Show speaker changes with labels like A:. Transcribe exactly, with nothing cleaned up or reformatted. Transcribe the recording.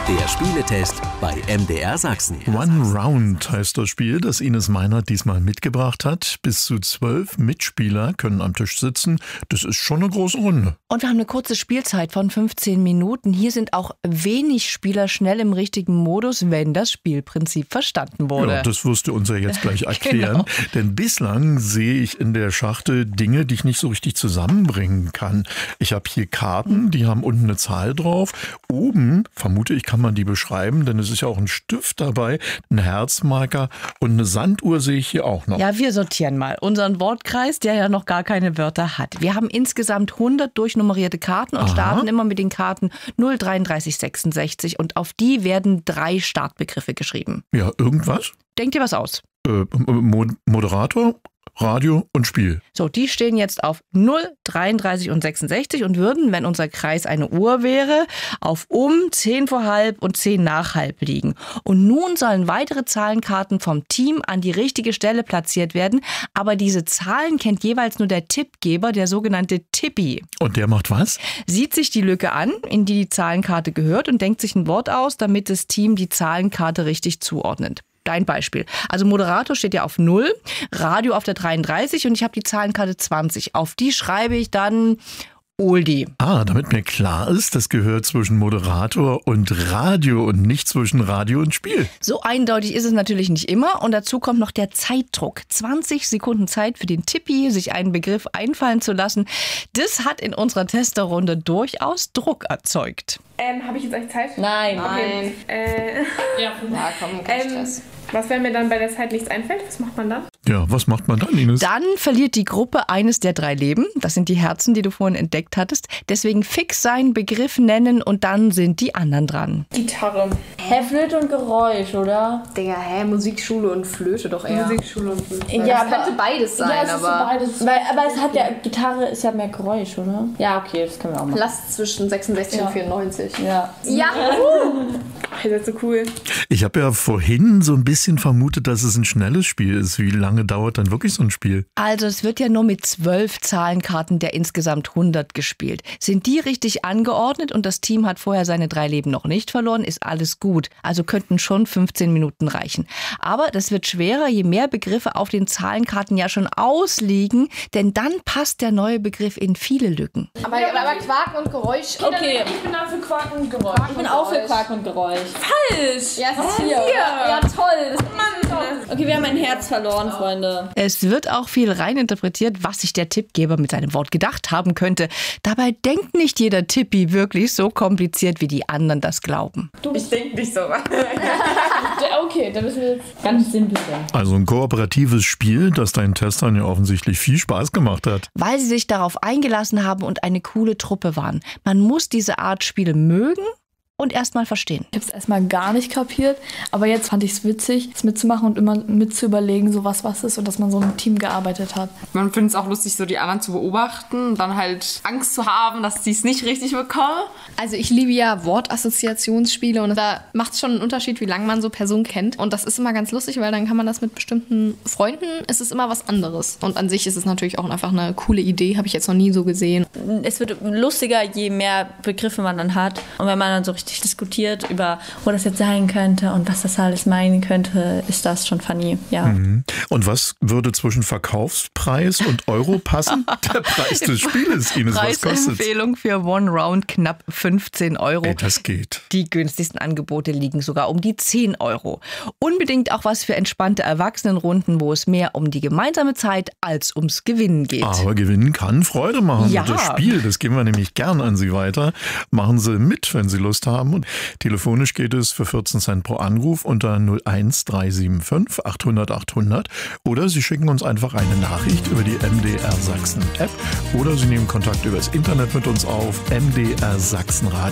A: Der Spieletest bei M D R Sachsen.
B: One Round heißt das Spiel, das Ines Meinert diesmal mitgebracht hat. Bis zu zwölf Mitspieler können am Tisch sitzen. Das ist schon eine große Runde.
C: Und wir haben eine kurze Spielzeit von fünfzehn Minuten. Hier sind auch wenig Spieler schnell im richtigen Modus, wenn das Spielprinzip verstanden wurde.
B: Ja, das wirst du uns ja jetzt gleich erklären.
C: Genau.
B: Denn bislang sehe ich in der Schachtel Dinge, die ich nicht so richtig zusammenbringen kann. Ich habe hier Karten, die haben unten eine Zahl drauf. Oben, vermute ich, kann man die beschreiben, denn es ist ja auch ein Stift dabei, ein Herzmarker und eine Sanduhr sehe ich hier auch noch.
C: Ja, wir sortieren mal unseren Wortkreis, der ja noch gar keine Wörter hat. Wir haben insgesamt hundert durchnummerierte Karten und
B: Aha.
C: starten immer mit den Karten null dreiunddreißig sechsundsechzig und auf die werden drei Startbegriffe geschrieben.
B: Ja, irgendwas?
C: Denk dir was aus.
B: Äh, Mo- Moderator, Radio und Spiel.
C: So, die stehen jetzt auf null, dreiunddreißig und sechsundsechzig und würden, wenn unser Kreis eine Uhr wäre, auf um, zehn vor halb und zehn nach halb liegen. Und nun sollen weitere Zahlenkarten vom Team an die richtige Stelle platziert werden. Aber diese Zahlen kennt jeweils nur der Tippgeber, der sogenannte Tippi.
B: Und der macht was?
C: Sieht sich die Lücke an, in die die Zahlenkarte gehört und denkt sich ein Wort aus, damit das Team die Zahlenkarte richtig zuordnet. Dein Beispiel. Also Moderator steht ja auf null, Radio auf der dreiunddreißig und ich habe die Zahlenkarte zwanzig. Auf die schreibe ich dann Oldie.
B: Ah, damit mir klar ist, das gehört zwischen Moderator und Radio und nicht zwischen Radio und Spiel.
C: So eindeutig ist es natürlich nicht immer und dazu kommt noch der Zeitdruck. zwanzig Sekunden Zeit für den Tippi, sich einen Begriff einfallen zu lassen. Das hat in unserer Testerrunde durchaus Druck erzeugt.
D: Ähm, habe ich jetzt eigentlich Zeit?
C: Nein.
D: Okay. Äh,
E: Ja, ja komm, kein
D: ähm,
E: Stress.
D: was, wenn mir dann bei der Zeit nichts einfällt? Was macht man dann?
B: Ja, was macht man dann, Ines?
C: Dann verliert die Gruppe eines der drei Leben. Das sind die Herzen, die du vorhin entdeckt hattest. Deswegen fix seinen Begriff nennen und dann sind die anderen dran.
D: Gitarre.
E: Hä, Flöte und Geräusch, oder?
F: Digga, hä, Musikschule und Flöte doch eher.
D: Musikschule und Flöte.
E: Ja,
F: Das könnte beides sein,
E: ja, es ist so
F: aber
E: beides. Weil, aber es hat ja, Gitarre ist ja mehr Geräusch, oder? Ja, okay, das können wir auch machen.
F: Platz zwischen sechsundsechzig
E: Ja.
F: und vierundneunzig.
E: Ja.
F: Ja!
D: Ihr seid so cool.
B: Ich habe ja vorhin so ein bisschen vermutet, dass es ein schnelles Spiel ist. Wie lange dauert dann wirklich so ein Spiel?
C: Also es wird ja nur mit zwölf Zahlenkarten der insgesamt hundert gespielt. Sind die richtig angeordnet und das Team hat vorher seine drei Leben noch nicht verloren, ist alles gut. Also könnten schon fünfzehn Minuten reichen. Aber das wird schwerer, je mehr Begriffe auf den Zahlenkarten ja schon ausliegen, denn dann passt der neue Begriff in viele Lücken.
F: Aber, aber, aber Quark und Geräusch.
E: Okay,
D: Ich bin da für Quark und Geräusch.
E: ich bin auch für Quark und Geräusch.
D: Falsch!
F: Ja, es ist hier. oder? Ja, toll. Das
E: Okay, wir haben ein Herz verloren, Freunde.
C: Es wird auch viel reininterpretiert, was sich der Tippgeber mit seinem Wort gedacht haben könnte. Dabei denkt nicht jeder Tippi wirklich so kompliziert, wie die anderen das glauben.
D: Ich denke nicht so.
E: Okay, dann müssen wir jetzt ganz simpel sein.
B: Also ein kooperatives Spiel, das deinen Testern ja offensichtlich viel Spaß gemacht hat.
C: Weil sie sich darauf eingelassen haben und eine coole Truppe waren. Man muss diese Art Spiele mögen und erst mal verstehen.
G: Ich habe es erstmal gar nicht kapiert, aber jetzt fand ich es witzig, es mitzumachen und immer mit zu überlegen, so was was ist und dass man so im Team gearbeitet hat.
H: Man findet es auch lustig, so die anderen zu beobachten und dann halt Angst zu haben, dass sie es nicht richtig bekommen.
F: Also ich liebe ja Wortassoziationsspiele und da macht es schon einen Unterschied, wie lange man so Personen kennt. Und das ist immer ganz lustig, weil dann kann man das mit bestimmten Freunden, es ist immer was anderes. Und an sich ist es natürlich auch einfach eine coole Idee, habe ich jetzt noch nie so gesehen.
I: Es wird lustiger, je mehr Begriffe man dann hat. Und wenn man dann so richtig diskutiert über, wo das jetzt sein könnte und was das alles meinen könnte, ist das schon funny, ja.
B: Mhm. Und was würde zwischen Verkaufspreis und Euro passen? Der Preis des Spieles, Ines, was kostet?
C: Preisempfehlung für One Round knapp fünfzehn Euro.
B: Ey, das geht.
C: Die günstigsten Angebote liegen sogar um die zehn Euro. Unbedingt auch was für entspannte Erwachsenenrunden, wo es mehr um die gemeinsame Zeit als ums Gewinnen geht.
B: Aber gewinnen kann Freude machen.
C: Ja.
B: Und das Spiel, das geben wir nämlich gern an Sie weiter. Machen Sie mit, wenn Sie Lust haben. Und telefonisch geht es für vierzehn Cent pro Anruf unter null eins drei sieben fünf achthundert achthundert. Oder Sie schicken uns einfach eine Nachricht über die M D R Sachsen App. Oder Sie nehmen Kontakt übers Internet mit uns auf M D R Sachsen Radio.